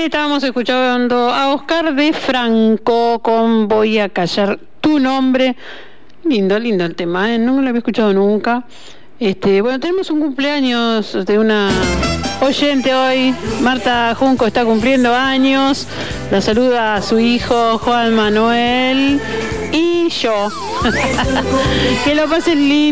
estábamos escuchando a Oscar de Franco con Voy a callar tu nombre. Lindo el tema, no lo había escuchado nunca. Bueno, tenemos un cumpleaños de una oyente hoy. Marta Junco está cumpliendo años. La saluda a su hijo Juan Manuel y yo. Que lo pasen lindo.